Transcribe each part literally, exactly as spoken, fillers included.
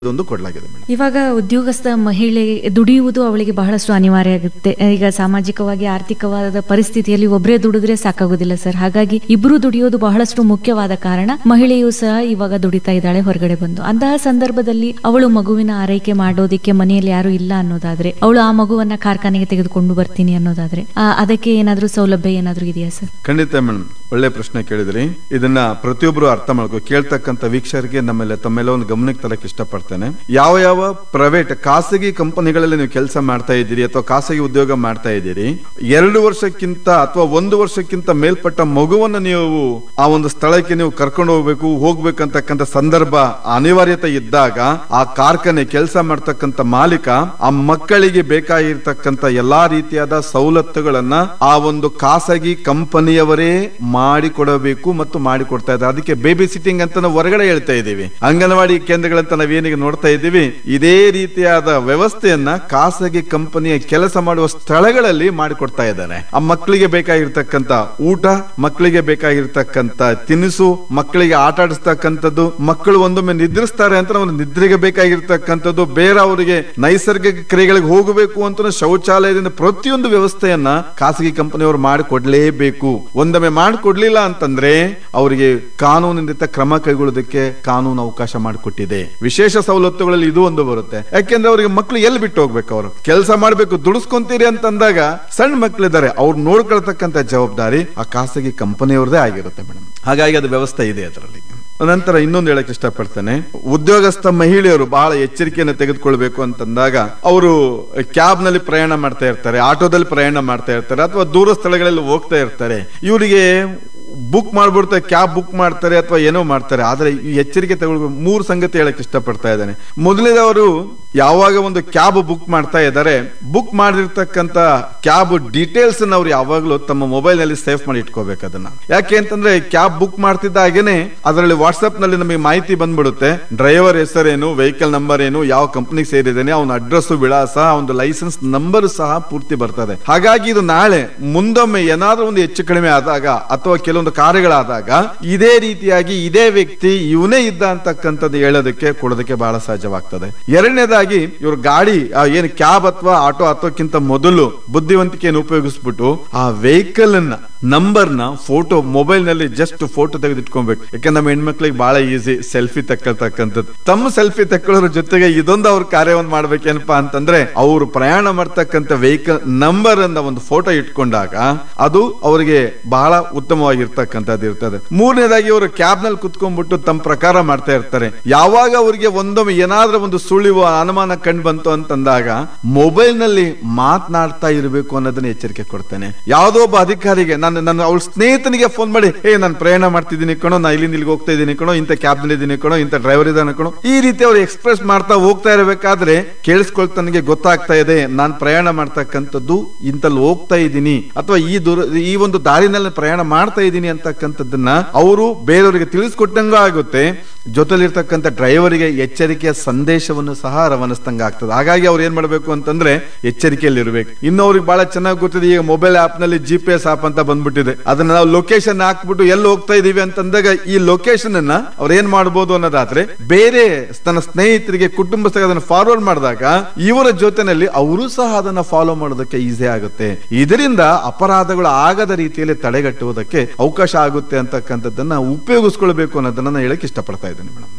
ಒಂದು ಕೊಡಲಾಗಿದೆ ಮೇಡಮ್. ಇವಾಗ ಉದ್ಯೋಗಸ್ಥ ಮಹಿಳೆ ದುಡಿಯುವುದು ಅವಳಿಗೆ ಬಹಳಷ್ಟು ಅನಿವಾರ್ಯ ಆಗುತ್ತೆ. ಈಗ ಸಾಮಾಜಿಕವಾಗಿ ಆರ್ಥಿಕವಾದ ಪರಿಸ್ಥಿತಿಯಲ್ಲಿ ಒಬ್ಬರೇ ದುಡಿದ್ರೆ ಸಾಕಾಗೋದಿಲ್ಲ ಸರ್. ಹಾಗಾಗಿ ಇಬ್ರು ದುಡಿಯೋದು ಬಹಳಷ್ಟು ಮುಖ್ಯವಾದ ಕಾರಣ ಮಹಿಳೆಯು ಸಹ ಇವಾಗ ದುಡಿತಾ ಇದ್ದಾಳೆ ಹೊರಗಡೆ ಬಂದು. ಅಂತಹ ಸಂದರ್ಭದಲ್ಲಿ ಅವಳು ಮಗುವಿನ ಆರೈಕೆ ಮಾಡೋದಿಕ್ಕೆ ಮನೆಯಲ್ಲಿ ಯಾರು ಇಲ್ಲ ಅನ್ನೋದಾದ್ರೆ, ಅವಳು ಆ ಮಗುವನ್ನ ಕಾರ್ಖಾನೆಗೆ ತೆಗೆದುಕೊಂಡು ಬರ್ತೀನಿ ಅನ್ನೋದಾದ್ರೆ ಅದಕ್ಕೆ ಏನಾದ್ರೂ ಸೌಲಭ್ಯ ಏನಾದ್ರೂ ಇದೆಯಾ ಸರ್? ಖಂಡಿತ ಮೇಡಮ್, ಒಳ್ಳೆ ಪ್ರಶ್ನೆ ಕೇಳಿದ್ರಿ. ಇದನ್ನ ಪ್ರತಿಯೊಬ್ರು ಅರ್ಥ ಮಾಡ್ಕೋ, ಕೇಳ್ತಕ್ಕಂಥ ವೀಕ್ಷಕರಿಗೆ ನಮ್ಮೆಲ್ಲ ತಮ್ಮೆಲ್ಲ ಒಂದು ಗಮನಕ್ಕೆ ತರಕ್ಕೆ ಇಷ್ಟಪಡ್ತೇನೆ. ಯಾವ ಯಾವ ಪ್ರೈವೇಟ್ ಖಾಸಗಿ ಕಂಪನಿಗಳಲ್ಲಿ ನೀವು ಕೆಲಸ ಮಾಡ್ತಾ ಇದ್ದೀರಿ ಅಥವಾ ಖಾಸಗಿ ಉದ್ಯೋಗ ಮಾಡ್ತಾ ಇದ್ದೀರಿ, ಎರಡು ವರ್ಷಕ್ಕಿಂತ ಅಥವಾ ಒಂದು ವರ್ಷಕ್ಕಿಂತ ಮೇಲ್ಪಟ್ಟ ಮಗುವನ್ನ ನೀವು ಆ ಒಂದು ಸ್ಥಳಕ್ಕೆ ನೀವು ಕರ್ಕೊಂಡು ಹೋಗ್ಬೇಕು ಹೋಗ್ಬೇಕಂತಕ್ಕಂಥ ಸಂದರ್ಭ ಅನಿವಾರ್ಯತೆ ಇದ್ದಾಗ ಆ ಕಾರ್ಖಾನೆ ಕೆಲಸ ಮಾಡ್ತಕ್ಕಂಥ ಮಾಲೀಕ ಆ ಮಕ್ಕಳಿಗೆ ಬೇಕಾಗಿರ್ತಕ್ಕಂಥ ಎಲ್ಲಾ ರೀತಿಯಾದ ಸವಲತ್ತುಗಳನ್ನ ಆ ಒಂದು ಖಾಸಗಿ ಕಂಪನಿಯವರೇ ಮಾಡಿಕೊಡಬೇಕು ಮತ್ತು ಮಾಡಿಕೊಡ್ತಾ ಇದ್ದಾರೆ. ಅದಕ್ಕೆ ಬೇಬಿ ಸಿಟ್ಟಿಂಗ್ ಅಂತ ನಾವು ಹೊರಗಡೆ ಹೇಳ್ತಾ ಇದ್ದೀವಿ. ಅಂಗನವಾಡಿ ಕೇಂದ್ರಗಳಂತ ನಾವೇನಿಗೆ ನೋಡ್ತಾ ಇದ್ದೀವಿ, ಇದೇ ರೀತಿಯಾದ ವ್ಯವಸ್ಥೆಯನ್ನ ಖಾಸಗಿ ಕಂಪನಿಯ ಕೆಲಸ ಮಾಡುವ ಸ್ಥಳಗಳಲ್ಲಿ ಮಾಡಿಕೊಡ್ತಾ ಇದ್ದಾರೆ. ಆ ಮಕ್ಕಳಿಗೆ ಬೇಕಾಗಿರ್ತಕ್ಕಂಥ ಊಟ, ಮಕ್ಕಳಿಗೆ ಬೇಕಾಗಿರ್ತಕ್ಕಂಥ ತಿನಿಸು, ಮಕ್ಕಳಿಗೆ ಆಟ ಆಡಿಸ್ತಕ್ಕಂಥದ್ದು, ಮಕ್ಕಳು ಒಂದೊಮ್ಮೆ ನಿದ್ರಿಸ್ತಾರೆ ಅಂತ ಒಂದು ನಿದ್ರೆಗೆ ಬೇಕಾಗಿರ್ತಕ್ಕಂಥದ್ದು, ಬೇರೆ ಅವರಿಗೆ ನೈಸರ್ಗಿಕ ಕ್ರಿಯೆಗಳಿಗೆ ಹೋಗಬೇಕು ಅಂತ ಶೌಚಾಲಯದಿಂದ ಪ್ರತಿಯೊಂದು ವ್ಯವಸ್ಥೆಯನ್ನ ಖಾಸಗಿ ಕಂಪನಿಯವರು ಮಾಡಿಕೊಡ್ಲೇಬೇಕು. ಒಂದೊಮ್ಮೆ ಮಾಡಿಕೊಡ್ಲಿಲ್ಲ ಅಂತಂದ್ರೆ ಅವರಿಗೆ ಕಾನೂನಿನಿಂದ ಕ್ರಮ ಕೈಗೊಳ್ಳೋದಕ್ಕೆ ಕಾನೂನು ಅವಕಾಶ ಮಾಡಿಕೊಟ್ಟಿದೆ. ವಿಶೇಷ ಸವಲತ್ತುಗಳಲ್ಲಿ ಇದು ಒಂದು ಬರುತ್ತೆ. ಯಾಕೆಂದ್ರೆ ಅವರಿಗೆ ಮಕ್ಕಳು ಎಲ್ಲಿ ಬಿಟ್ಟು ಹೋಗ್ಬೇಕು, ಅವರು ಕೆಲಸ ಮಾಡ್ಬೇಕು, ದುಡಿಸ್ಕೊಂತೀರಿ ಅಂತಂದಾಗ ಸಣ್ಣ ಮಕ್ಕಳಿದ್ದಾರೆ, ಅವ್ರು ನೋಡ್ಕೊಳ್ತಕ್ಕಂಥ ಜವಾಬ್ದಾರಿ ಆ ಖಾಸಗಿ ಕಂಪನಿಯವ್ರದೇ ಆಗಿರುತ್ತೆ ಮೇಡಮ್. ಹಾಗಾಗಿ ಅದು ವ್ಯವಸ್ಥೆ ಇದೆ ಅದರಲ್ಲಿ. ನಂತರ ಇನ್ನೊಂದು ಹೇಳಕ್ ಇಷ್ಟಪಡ್ತೇನೆ, ಉದ್ಯೋಗಸ್ಥ ಮಹಿಳೆಯರು ಬಹಳ ಎಚ್ಚರಿಕೆಯನ್ನು ತೆಗೆದುಕೊಳ್ಬೇಕು ಅಂತಂದಾಗ ಅವರು ಕ್ಯಾಬ್ ನಲ್ಲಿ ಪ್ರಯಾಣ ಮಾಡ್ತಾ ಇರ್ತಾರೆ, ಆಟೋದಲ್ಲಿ ಪ್ರಯಾಣ ಮಾಡ್ತಾ ಇರ್ತಾರೆ, ಅಥವಾ ದೂರ ಸ್ಥಳಗಳಲ್ಲಿ ಹೋಗ್ತಾ ಇರ್ತಾರೆ. ಇವರಿಗೆ ಬುಕ್ ಮಾಡ್ಬಿಡ್ತಾರೆ, ಕ್ಯಾಬ್ ಬುಕ್ ಮಾಡ್ತಾರೆ ಅಥವಾ ಏನೋ ಮಾಡ್ತಾರೆ. ಆದ್ರೆ ಈ ಎಚ್ಚರಿಕೆ ತಗೊಳ್ಬೇಕು. ಮೂರು ಸಂಗತಿ ಹೇಳಕ್ ಇಷ್ಟಪಡ್ತಾ ಇದ್ದೇನೆ. ಮೊದಲನೇದವರು ಯಾವಾಗ ಒಂದು ಕ್ಯಾಬ್ ಬುಕ್ ಮಾಡ್ತಾ ಇದ್ದಾರೆ, ಬುಕ್ ಮಾಡಿರ್ತಕ್ಕಂಥ ಕ್ಯಾಬ್ ಡೀಟೇಲ್ಸ್ ಅವ್ರು ಯಾವಾಗಲೂ ತಮ್ಮ ಮೊಬೈಲ್ ನಲ್ಲಿ ಸೇವ್ ಮಾಡಿ ಇಟ್ಕೋಬೇಕು ಅದನ್ನ. ಯಾಕೆ ಅಂತಂದ್ರೆ ಕ್ಯಾಬ್ ಬುಕ್ ಮಾಡ್ತಿದ್ದಾಗೇನೆ ಅದರಲ್ಲಿ ವಾಟ್ಸ್ಆಪ್ ನಲ್ಲಿ ನಮಗೆ ಮಾಹಿತಿ ಬಂದ್ಬಿಡುತ್ತೆ. ಡ್ರೈವರ್ ಹೆಸರೇನು, ವೆಹಿಕಲ್ ನಂಬರ್ ಏನು, ಯಾವ ಕಂಪನಿಗೆ ಸೇರಿದ್ದೇನೆ, ಅವನ ಅಡ್ರೆಸ್, ವಿಳಾಸ, ಅವನ ಲೈಸೆನ್ಸ್ ನಂಬರ್ ಸಹ ಪೂರ್ತಿ ಬರ್ತದೆ. ಹಾಗಾಗಿ ಇದು ನಾಳೆ ಮುಂದೊಮ್ಮೆ ಏನಾದ್ರೂ ಒಂದು ಹೆಚ್ಚು ಕಡಿಮೆ ಆದಾಗ ಅಥವಾ ಕೆಲವೊಂದು ಕಾರ್ಯಗಳಾದಾಗ ಇದೇ ರೀತಿಯಾಗಿ ಇದೇ ವ್ಯಕ್ತಿ ಇವನೇ ಇದ್ದ ಅಂತಕ್ಕಂಥದ್ದು ಹೇಳೋದಕ್ಕೆ ಕೊಡೋದಕ್ಕೆ ಬಹಳ ಸಹಜವಾಗ್ತದೆ. ಎರಡನೇದಾಗಿ ಇವ್ರ ಗಾಡಿ ಏನು ಕ್ಯಾಬ್ ಅಥವಾ ಆಟೋ ಹತ್ತೋಕ್ಕಿಂತ ಮೊದಲು ಬುದ್ಧಿವಂತಿಕೆಯನ್ನು ಉಪಯೋಗಿಸ್ಬಿಟ್ಟು ಆ ವೆಹಿಕಲ್ ಅನ್ನ ನಂಬರ್ ನ ಫೋಟೋ ಮೊಬೈಲ್ ನಲ್ಲಿ ಜಸ್ಟ್ ಫೋಟೋ ತೆಗೆದಿಟ್ಕೊಬೇಕು. ಯಾಕಂದ್ರೆ ನಮ್ಮ ಹೆಣ್ಮಕ್ಳಿಗೆ ಬಹಳ ಈಸಿ ಸೆಲ್ಫಿ ತಕ್ಕಳ್ತಕ್ಕಂಥದ್ದು. ತಮ್ಮ ಸೆಲ್ಫಿ ತಕ್ಕೊಳ್ಳೋದ್ರ ಜೊತೆಗೆ ಇದೊಂದು ಅವ್ರ ಕಾರ್ಯವನ್ನು ಮಾಡ್ಬೇಕೇನಪ್ಪಾ ಅಂತಂದ್ರೆ ಅವರು ಪ್ರಯಾಣ ಮಾಡ್ತಕ್ಕಂಥ ವೆಹಿಕಲ್ ನಂಬರ್ ಅನ್ನ ಒಂದು ಫೋಟೋ ಇಟ್ಕೊಂಡಾಗ ಅದು ಅವರಿಗೆ ಬಹಳ ಉತ್ತಮವಾಗಿರ್ತಕ್ಕಂಥದ್ದು ಇರ್ತದೆ. ಮೂರನೇದಾಗಿ ಅವರು ಕ್ಯಾಬ್ ನಲ್ಲಿ ಕುತ್ಕೊಂಡ್ಬಿಟ್ಟು ತಮ್ಮ ಪ್ರಕಾರ ಮಾಡ್ತಾ ಇರ್ತಾರೆ. ಯಾವಾಗ ಅವರಿಗೆ ಒಂದೊಮ್ಮೆ ಏನಾದ್ರೂ ಒಂದು ಸುಳಿವು ಅನುಮಾನ ಕಂಡು ಬಂತು ಅಂತಂದಾಗ ಮೊಬೈಲ್ ನಲ್ಲಿ ಮಾತನಾಡ್ತಾ ಇರಬೇಕು ಅನ್ನೋದನ್ನ ಎಚ್ಚರಿಕೆ ಕೊಡ್ತೇನೆ. ಯಾವುದೋ ಒಬ್ಬ ಅಧಿಕಾರಿಗೆ ನಾನು ನನ್ನ ಅವಳ ಸ್ನೇಹಿತನಿಗೆ ಫೋನ್ ಮಾಡಿ, ಏ ನಾನು ಪ್ರಯಾಣ ಮಾಡ್ತಿದ್ದೀನಿ ಕಣೋ, ನಾ ಇಲ್ಲಿಂದ ಇಲ್ಲಿಗೆ ಹೋಗ್ತಾ ಇದ್ದೀನಿ ಕಣೋ, ಇಂಥ ಕ್ಯಾಬ್ ನಲ್ಲಿ ಇದ್ದೀನಿ ಕಣೋ, ಇಂಥ ಡ್ರೈವರ್ ಇದ್ದಾನೆ ಕಣೋ, ಈ ರೀತಿ ಅವ್ರು ಎಕ್ಸ್ಪ್ರೆಸ್ ಮಾಡ್ತಾ ಹೋಗ್ತಾ ಇರಬೇಕಾದ್ರೆ ಕೇಳಿಸ್ಕೊಳ್ತನಿಗೆ ಗೊತ್ತಾಗ್ತಾ ಇದೆ ನಾನು ಪ್ರಯಾಣ ಮಾಡ್ತಕ್ಕಂಥದ್ದು ಇಂತಲ್ಲಿ ಹೋಗ್ತಾ ಇದ್ದೀನಿ ಅಥವಾ ಈ ದೂರ ಈ ಒಂದು ದಾರಿನಲ್ಲಿ ಪ್ರಯಾಣ ಮಾಡ್ತಾ ಇದ್ದೀನಿ ಅಂತಕ್ಕಂಥದ್ದನ್ನ ಅವರು ಬೇರೆಯವರಿಗೆ ತಿಳಿಸ್ಕೊಟ್ಟಂಗ ಆಗುತ್ತೆ. ಜೊತೆಲಿರ್ತಕ್ಕಂಥ ಡ್ರೈವರಿಗೆ ಎಚ್ಚರಿಕೆಯ ಸಂದೇಶವನ್ನು ಸಹ ರವಾನಿಸಿದಂಗ ಆಗ್ತದೆ. ಹಾಗಾಗಿ ಅವ್ರು ಏನ್ ಮಾಡ್ಬೇಕು ಅಂತಂದ್ರೆ ಎಚ್ಚರಿಕೆಯಲ್ಲಿ ಇರಬೇಕು. ಇನ್ನು ಅವ್ರಿಗೆ ಬಹಳ ಚೆನ್ನಾಗಿ ಗೊತ್ತಿದೆ, ಈಗ ಮೊಬೈಲ್ ಆಪ್ ನಲ್ಲಿ ಜಿ ಪಿ ಎಸ್ ಆಪ್ ಅಂತ ಬಂದ್ಬಿಟ್ಟಿದೆ. ಅದನ್ನ ನಾವು ಲೊಕೇಶನ್ ಹಾಕ್ಬಿಟ್ಟು ಎಲ್ಲಿ ಹೋಗ್ತಾ ಇದೀವಿ ಅಂತಂದಾಗ ಈ ಲೊಕೇಶನ್ ಅನ್ನ ಅವ್ರು ಏನ್ ಮಾಡಬಹುದು ಅನ್ನೋದಾದ್ರೆ ಬೇರೆ ತನ್ನ ಸ್ನೇಹಿತರಿಗೆ, ಕುಟುಂಬಸ್ಥರಿಗೆ ಅದನ್ನ ಫಾರ್ವರ್ಡ್ ಮಾಡಿದಾಗ ಇವರ ಜೊತೆನಲ್ಲಿ ಅವರು ಸಹ ಅದನ್ನ ಫಾಲೋ ಮಾಡೋದಕ್ಕೆ ಈಸಿ ಆಗುತ್ತೆ. ಇದರಿಂದ ಅಪರಾಧಗಳು ಆಗದ ರೀತಿಯಲ್ಲಿ ತಡೆಗಟ್ಟುವುದಕ್ಕೆ ಅವಕಾಶ ಆಗುತ್ತೆ ಅಂತಕ್ಕಂಥದ್ದನ್ನ ಉಪಯೋಗಿಸ್ಕೊಳ್ಬೇಕು ಅನ್ನೋದನ್ನ ನಾನು ಹೇಳಕ್ ಇಷ್ಟಪಡ್ತಾ ಇದ್ದೇನೆ ಮೇಡಮ್.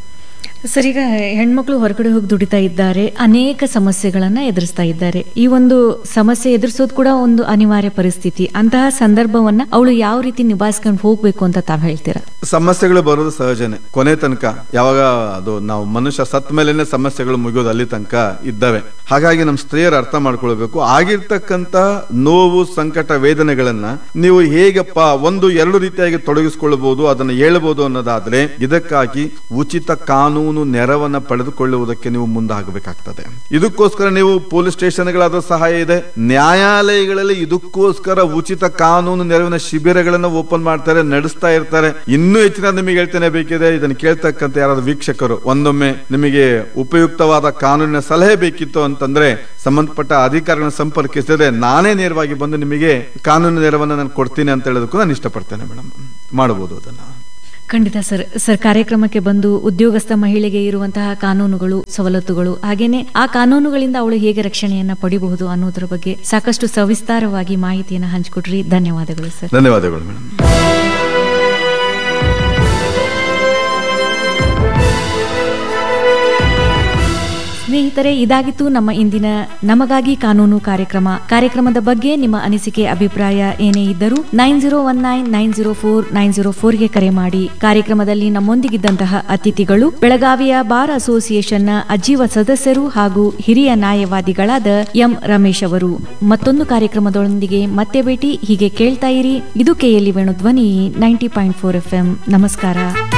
ಸರ್, ಈಗ ಹೆಣ್ಮಕ್ಳು ಹೊರಗಡೆ ಹೋಗಿ ದುಡಿತಾ ಇದ್ದಾರೆ, ಅನೇಕ ಸಮಸ್ಯೆಗಳನ್ನ ಎದುರಿಸ್ತಾ ಇದ್ದಾರೆ. ಈ ಒಂದು ಸಮಸ್ಯೆ ಎದುರಿಸೋದು ಕೂಡ ಒಂದು ಅನಿವಾರ್ಯ ಪರಿಸ್ಥಿತಿ. ಅಂತಹ ಸಂದರ್ಭವನ್ನ ಅವಳು ಯಾವ ರೀತಿ ನಿಭಾಯಿಸ್ಕೊಂಡು ಹೋಗ್ಬೇಕು ಅಂತ ತಾವ್ ಹೇಳ್ತೀರಾ? ಸಮಸ್ಯೆಗಳು ಬರೋದು ಸಹಜನೆ. ಕೊನೆ ತನಕ ಯಾವಾಗ ಅದು ನಾವು ಮನುಷ್ಯ ಸತ್ ಮೇಲೇನೆ ಸಮಸ್ಯೆಗಳು ಮುಗಿಯೋದು ಅಲ್ಲಿ ತನಕ ಇದ್ದಾವೆ. ಹಾಗಾಗಿ ನಮ್ಮ ಸ್ತ್ರೀಯರು ಅರ್ಥ ಮಾಡ್ಕೊಳ್ಬೇಕು, ಆಗಿರ್ತಕ್ಕಂತ ನೋವು, ಸಂಕಟ, ವೇದನೆಗಳನ್ನ ನೀವು ಹೇಗಪ್ಪ ಒಂದು ಎರಡು ರೀತಿಯಾಗಿ ತೊಡಗಿಸಿಕೊಳ್ಳಬಹುದು, ಅದನ್ನ ಹೇಳಬಹುದು ಅನ್ನೋದಾದ್ರೆ ಇದಕ್ಕಾಗಿ ಉಚಿತ ಕಾನೂನು ನೆರವನ್ನ ಪಡೆದುಕೊಳ್ಳುವುದಕ್ಕೆ ನೀವು ಮುಂದಾಗಬೇಕಾಗ್ತದೆ. ಇದಕ್ಕೋಸ್ಕರ ನೀವು ಪೊಲೀಸ್ ಸ್ಟೇಷನ್ಗಳಾದ ಸಹಾಯ ಇದೆ, ನ್ಯಾಯಾಲಯಗಳಲ್ಲಿ ಇದಕ್ಕೋಸ್ಕರ ಉಚಿತ ಕಾನೂನು ನೆರವಿನ ಶಿಬಿರಗಳನ್ನು ಓಪನ್ ಮಾಡ್ತಾರೆ, ನಡೆಸ್ತಾ ಇರ್ತಾರೆ. ಇನ್ನೂ ಹೆಚ್ಚಿನ ನಿಮಗೆ ಹೇಳ್ತೇನೆ ಬೇಕಿದೆ, ಇದನ್ನು ಕೇಳ್ತಕ್ಕಂಥ ಯಾರಾದ್ರೂ ವೀಕ್ಷಕರು ಒಂದೊಮ್ಮೆ ನಿಮಗೆ ಉಪಯುಕ್ತವಾದ ಕಾನೂನಿನ ಸಲಹೆ ಬೇಕಿತ್ತು ಅಂತಂದ್ರೆ ಸಂಬಂಧಪಟ್ಟ ಅಧಿಕಾರಿಗಳನ್ನ ಸಂಪರ್ಕಿಸಿದ್ರೆ ನಾನೇ ನೇರವಾಗಿ ಬಂದು ನಿಮಗೆ ಕಾನೂನು ನೆರವನ್ನ ನಾನು ಕೊಡ್ತೀನಿ ಅಂತ ಹೇಳೋದಕ್ಕೂ ನಾನು ಇಷ್ಟಪಡ್ತೇನೆ ಮೇಡಮ್. ಮಾಡಬಹುದು ಅದನ್ನ. ಖಂಡಿತ ಸರ್. ಸರ್, ಕಾರ್ಯಕ್ರಮಕ್ಕೆ ಬಂದು ಉದ್ಯೋಗಸ್ಥ ಮಹಿಳೆಗೆ ಇರುವಂತಹ ಕಾನೂನುಗಳು, ಸವಲತ್ತುಗಳು, ಹಾಗೇನೆ ಆ ಕಾನೂನುಗಳಿಂದ ಅವಳು ಹೇಗೆ ರಕ್ಷಣೆಯನ್ನ ಪಡಿಬಹುದು ಅನ್ನೋದ್ರ ಬಗ್ಗೆ ಸಾಕಷ್ಟು ಸವಿಸ್ತಾರವಾಗಿ ಮಾಹಿತಿಯನ್ನು ಹಂಚಿಕೊಟ್ರಿ. ಧನ್ಯವಾದಗಳು ಸರ್. ಧನ್ಯವಾದಗಳು ಮೇಡಮ್. ಸ್ನೇಹಿತರೆ, ಇದಾಗಿತ್ತು ನಮ್ಮ ಇಂದಿನ ನಮಗಾಗಿ ಕಾನೂನು ಕಾರ್ಯಕ್ರಮ. ಕಾರ್ಯಕ್ರಮದ ಬಗ್ಗೆ ನಿಮ್ಮ ಅನಿಸಿಕೆ, ಅಭಿಪ್ರಾಯ ಏನೇ ಇದ್ದರೂ nine zero one nine nine zero four nine zero ಫೋರ್ಗೆ ಕರೆ ಮಾಡಿ. ಕಾರ್ಯಕ್ರಮದಲ್ಲಿ ನಮ್ಮೊಂದಿಗಿದ್ದಂತಹ ಅತಿಥಿಗಳು ಬೆಳಗಾವಿಯ ಬಾರ್ ಅಸೋಸಿಯೇಷನ್ನ ಅಜೀವ ಸದಸ್ಯರು ಹಾಗೂ ಹಿರಿಯ ನ್ಯಾಯವಾದಿಗಳಾದ ಎಂ ರಮೇಶ್ ಅವರು. ಮತ್ತೊಂದು ಕಾರ್ಯಕ್ರಮದೊಂದಿಗೆ ಮತ್ತೆ ಭೇಟಿ. ಹೀಗೆ ಕೇಳ್ತಾ ಇರಿ. ಇದು ಕೆಎಲ್ಇ ವೇಣು ಧ್ವನಿ ninety point four F M. ನಮಸ್ಕಾರ.